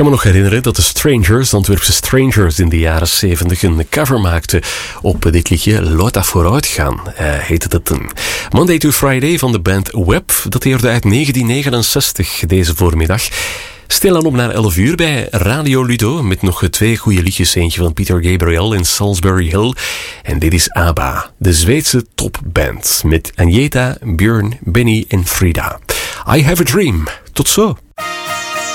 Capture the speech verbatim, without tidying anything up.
kan me nog herinneren dat de Strangers, de Antwerpse Strangers in de jaren zeventig, een cover maakten op dit liedje Laat vooruitgaan, uh, heette het toen. Monday to Friday van de band Web, dateerde uit negentien negenenzestig deze voormiddag. Stilaan op naar elf uur bij Radio Ludo met nog twee goede liedjes. Eentje van Peter Gabriel in Salisbury Hill. En dit is ABBA, de Zweedse topband met Agneta, Björn, Benny en Frida. I Have a Dream. Tot zo.